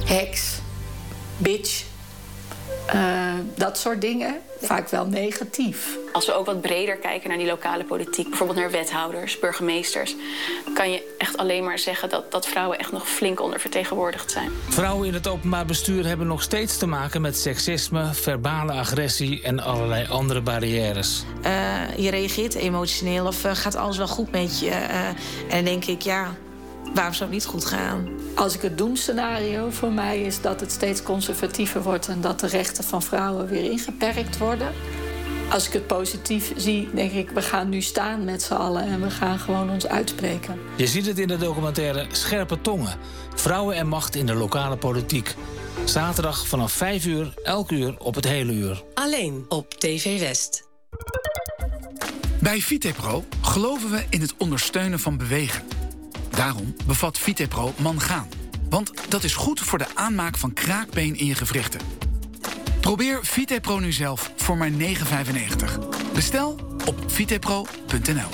heks, bitch. Dat soort dingen, vaak wel negatief. Als we ook wat breder kijken naar die lokale politiek, bijvoorbeeld naar wethouders, burgemeesters, kan je echt alleen maar zeggen dat vrouwen echt nog flink ondervertegenwoordigd zijn. Vrouwen in het openbaar bestuur hebben nog steeds te maken met seksisme, verbale agressie en allerlei andere barrières. Je reageert emotioneel of gaat alles wel goed met je? En dan denk ik, ja, waarom zou het niet goed gaan? Als ik het doemscenario voor mij is dat het steeds conservatiever wordt en dat de rechten van vrouwen weer ingeperkt worden. Als ik het positief zie, denk ik, we gaan nu staan met z'n allen en we gaan gewoon ons uitspreken. Je ziet het in de documentaire Scherpe Tongen. Vrouwen en macht in de lokale politiek. Zaterdag vanaf 5 uur, elk uur op het hele uur. Alleen op TV West. Bij Vitepro geloven we in het ondersteunen van bewegen. Daarom bevat Vitepro mangaan. Want dat is goed voor de aanmaak van kraakbeen in je gewrichten. Probeer Vitepro nu zelf voor maar €9,95. Bestel op vitepro.nl.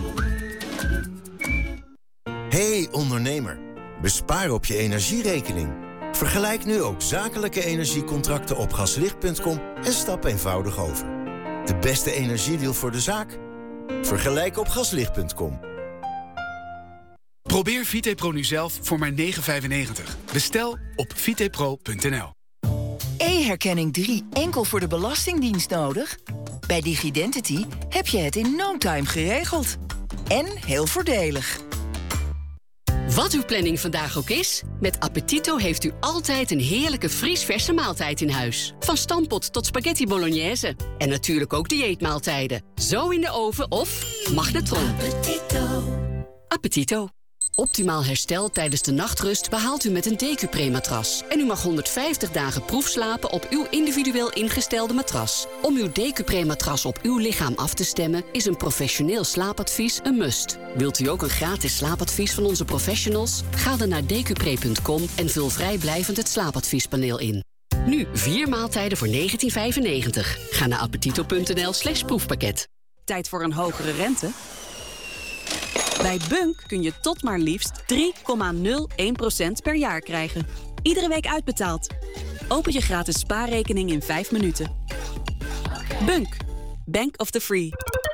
Hey ondernemer, bespaar op je energierekening. Vergelijk nu ook zakelijke energiecontracten op gaslicht.com en stap eenvoudig over. De beste energiedeal voor de zaak? Vergelijk op gaslicht.com. Probeer Vitepro nu zelf voor maar €9,95. Bestel op vitepro.nl. E-herkenning 3 enkel voor de Belastingdienst nodig? Bij Digidentity heb je het in no time geregeld. En heel voordelig. Wat uw planning vandaag ook is, met Appetito heeft u altijd een heerlijke vriesverse maaltijd in huis. Van stampot tot spaghetti bolognese. En natuurlijk ook dieetmaaltijden. Zo in de oven of magnetron. Appetito. Optimaal herstel tijdens de nachtrust behaalt u met een Decupre-matras. En u mag 150 dagen proefslapen op uw individueel ingestelde matras. Om uw Decupre-matras op uw lichaam af te stemmen is een professioneel slaapadvies een must. Wilt u ook een gratis slaapadvies van onze professionals? Ga dan naar decupre.com en vul vrijblijvend het slaapadviespaneel in. Nu 4 maaltijden voor €19,95. Ga naar appetito.nl/proefpakket. Tijd voor een hogere rente? Bij Bunk kun je tot maar liefst 3,01% per jaar krijgen. Iedere week uitbetaald. Open je gratis spaarrekening in 5 minuten. Bunk. Bank of the Free.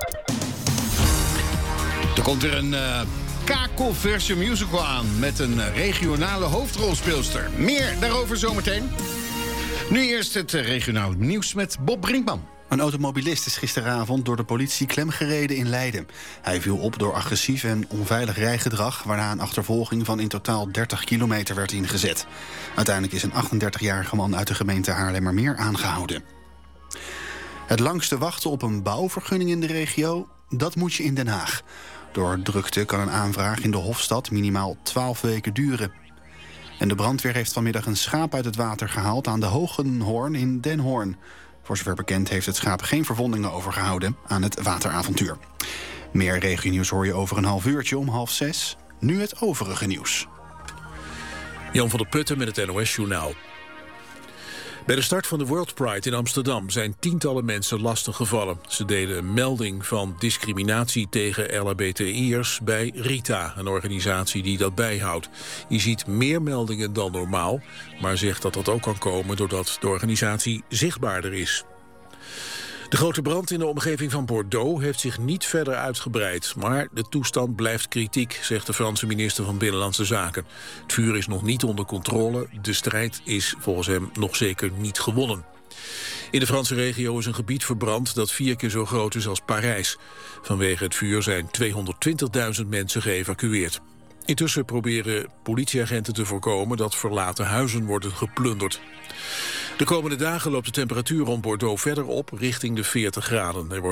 Er komt er een kakelverse musical aan met een regionale hoofdrolspeelster. Meer daarover zometeen. Nu eerst het regionale nieuws met Bob Brinkman. Een automobilist is gisteravond door de politie klemgereden in Leiden. Hij viel op door agressief en onveilig rijgedrag, waarna een achtervolging van in totaal 30 kilometer werd ingezet. Uiteindelijk is een 38-jarige man uit de gemeente Haarlemmermeer aangehouden. Het langste wachten op een bouwvergunning in de regio, dat moet je in Den Haag. Door drukte kan een aanvraag in de Hofstad minimaal 12 weken duren. En de brandweer heeft vanmiddag een schaap uit het water gehaald aan de Hogenhoorn in Den Hoorn. Voor zover bekend heeft het schaap geen verwondingen overgehouden aan het wateravontuur. Meer regionieuws hoor je over een half uurtje om 5:30. Nu het overige nieuws. Jan van der Putten met het NOS-journaal. Bij de start van de World Pride in Amsterdam zijn tientallen mensen lastig gevallen. Ze deden een melding van discriminatie tegen LHBTI'ers bij RITA, een organisatie die dat bijhoudt. Je ziet meer meldingen dan normaal, maar zegt dat dat ook kan komen doordat de organisatie zichtbaarder is. De grote brand in de omgeving van Bordeaux heeft zich niet verder uitgebreid. Maar de toestand blijft kritiek, zegt de Franse minister van Binnenlandse Zaken. Het vuur is nog niet onder controle. De strijd is volgens hem nog zeker niet gewonnen. In de Franse regio is een gebied verbrand dat 4 keer zo groot is als Parijs. Vanwege het vuur zijn 220.000 mensen geëvacueerd. Intussen proberen politieagenten te voorkomen dat verlaten huizen worden geplunderd. De komende dagen loopt de temperatuur rond Bordeaux verder op richting de 40 graden. Er wordt